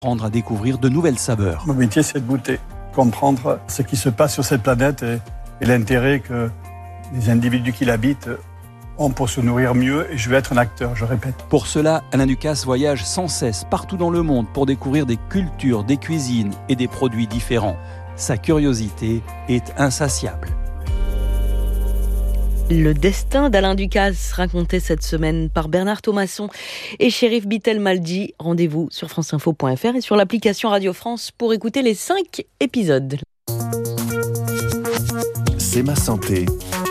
apprendre à découvrir de nouvelles saveurs. Mon métier, c'est de goûter, comprendre ce qui se passe sur cette planète et l'intérêt que les individus qui l'habitent ont pour se nourrir mieux. Et je vais être un acteur, je répète. Pour cela, Alain Ducasse voyage sans cesse partout dans le monde pour découvrir des cultures, des cuisines et des produits différents. Sa curiosité est insatiable. Le destin d'Alain Ducasse, raconté cette semaine par Bernard Thomasson et Chérif Bittel-Maldi. Rendez-vous sur franceinfo.fr et sur l'application Radio France pour écouter les 5 épisodes. C'est ma santé.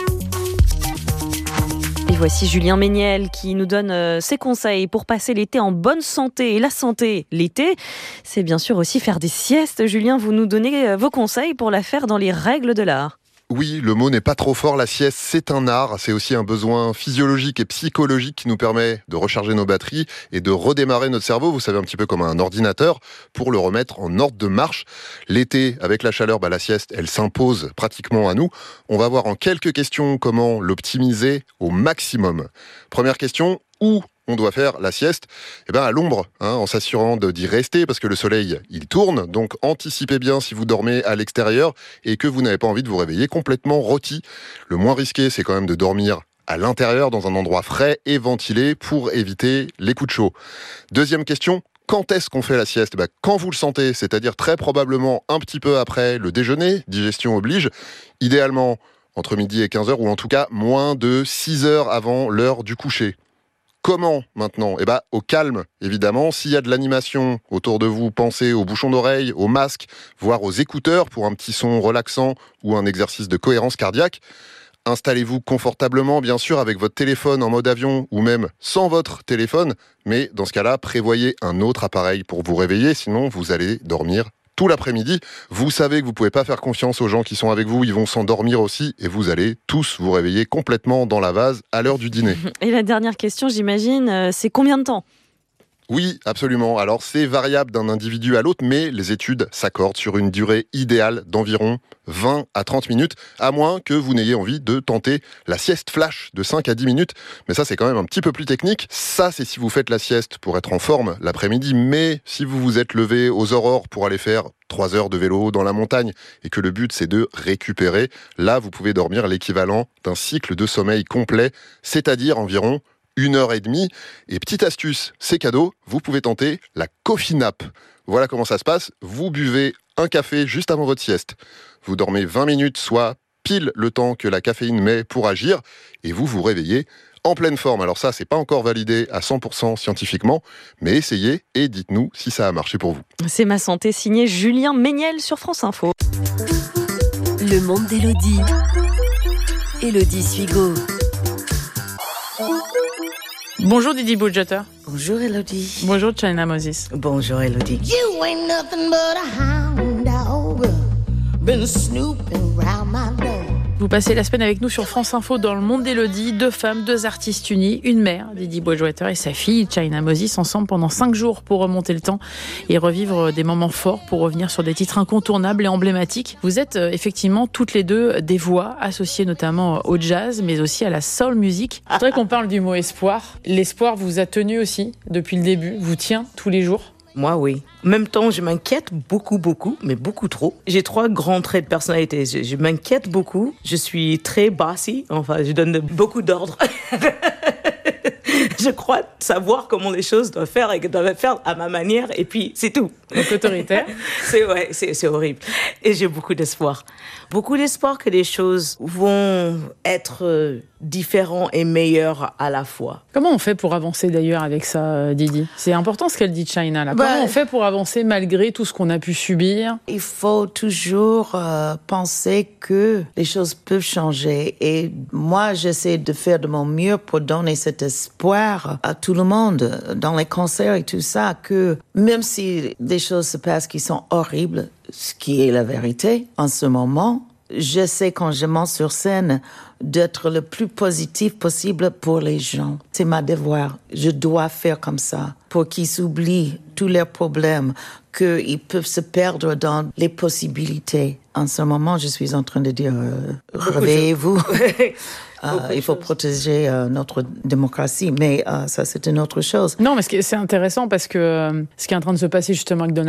Et voici Julien Méniel qui nous donne ses conseils pour passer l'été en bonne santé. Et la santé, l'été, c'est bien sûr aussi faire des siestes. Julien, vous nous donnez vos conseils pour la faire dans les règles de l'art. Oui, le mot n'est pas trop fort, la sieste c'est un art, c'est aussi un besoin physiologique et psychologique qui nous permet de recharger nos batteries et de redémarrer notre cerveau, vous savez, un petit peu comme un ordinateur, pour le remettre en ordre de marche. L'été, avec la chaleur, la sieste, elle s'impose pratiquement à nous. On va voir en quelques questions comment l'optimiser au maximum. Première question, où on doit faire la sieste? À l'ombre, en s'assurant d'y rester parce que le soleil, il tourne. Donc anticipez bien si vous dormez à l'extérieur et que vous n'avez pas envie de vous réveiller complètement rôti. Le moins risqué, c'est quand même de dormir à l'intérieur dans un endroit frais et ventilé pour éviter les coups de chaud. Deuxième question, quand est-ce qu'on fait la sieste? Quand vous le sentez, c'est-à-dire très probablement un petit peu après le déjeuner, digestion oblige, idéalement entre midi et 15h ou en tout cas moins de 6 heures avant l'heure du coucher. Comment maintenant? Au calme, évidemment. S'il y a de l'animation autour de vous, pensez aux bouchons d'oreille, aux masques, voire aux écouteurs pour un petit son relaxant ou un exercice de cohérence cardiaque. Installez-vous confortablement, bien sûr, avec votre téléphone en mode avion ou même sans votre téléphone. Mais dans ce cas-là, prévoyez un autre appareil pour vous réveiller, sinon vous allez dormir tout l'après-midi. Vous savez que vous pouvez pas faire confiance aux gens qui sont avec vous, ils vont s'endormir aussi et vous allez tous vous réveiller complètement dans la vase à l'heure du dîner. Et la dernière question, j'imagine, c'est combien de temps ? Oui, absolument. Alors c'est variable d'un individu à l'autre, mais les études s'accordent sur une durée idéale d'environ 20 à 30 minutes, à moins que vous n'ayez envie de tenter la sieste flash de 5 à 10 minutes. Mais ça, c'est quand même un petit peu plus technique. Ça, c'est si vous faites la sieste pour être en forme l'après-midi, mais si vous vous êtes levé aux aurores pour aller faire 3 heures de vélo dans la montagne et que le but, c'est de récupérer, là, vous pouvez dormir l'équivalent d'un cycle de sommeil complet, c'est-à-dire environ 1h30. Et petite astuce, c'est cadeau, vous pouvez tenter la coffee nap. Voilà comment ça se passe. Vous buvez un café juste avant votre sieste. Vous dormez 20 minutes, soit pile le temps que la caféine met pour agir, et vous vous réveillez en pleine forme. Alors ça, c'est pas encore validé à 100% scientifiquement, mais essayez et dites-nous si ça a marché pour vous. C'est ma santé, signé Julien Méniel sur France Info. Le monde d'Élodie. Élodie Suigo. Bonjour Didi Boudjotter. Bonjour Elodie. Bonjour China Moses. Bonjour Elodie. You ain't nothing but a hound dog. Been snooping round my door. Vous passez la semaine avec nous sur France Info dans le monde d'Élodie. 2 femmes, 2 artistes unis, une mère, Didi Boudjotter, et sa fille, China Moses, ensemble pendant 5 jours pour remonter le temps et revivre des moments forts pour revenir sur des titres incontournables et emblématiques. Vous êtes effectivement toutes les deux des voix associées notamment au jazz, mais aussi à la soul music. Je voudrais qu'on parle du mot espoir. L'espoir vous a tenu aussi depuis le début, vous tient tous les jours. Moi, oui. En même temps, je m'inquiète beaucoup, mais beaucoup trop. J'ai 3 grands traits de personnalité. Je m'inquiète beaucoup. Je suis très bossy. Enfin, je donne beaucoup d'ordres. Je crois savoir comment les choses doivent faire et que doivent faire à ma manière. Et puis, c'est tout. Donc autoritaire. C'est horrible. Et j'ai beaucoup d'espoir. Beaucoup d'espoir que les choses vont être différentes et meilleures à la fois. Comment on fait pour avancer d'ailleurs avec ça, Didi? C'est important ce qu'elle dit, China. Là. Comment on fait pour avancer malgré tout ce qu'on a pu subir? Il faut toujours penser que les choses peuvent changer. Et moi, j'essaie de faire de mon mieux pour donner cet espoir à tout le monde, dans les concerts et tout ça, que même si des choses se passent qui sont horribles, ce qui est la vérité en ce moment, j'essaie quand je monte sur scène d'être le plus positif possible pour les gens. C'est ma devoir. Je dois faire comme ça. pour qu'ils s'oublient tous leurs problèmes, qu'ils peuvent se perdre dans les possibilités. En ce moment, je suis en train de dire, réveillez-vous. Il faut protéger notre démocratie, mais ça, c'est une autre chose. Non, mais c'est intéressant parce que ce qui est en train de se passer justement avec Donald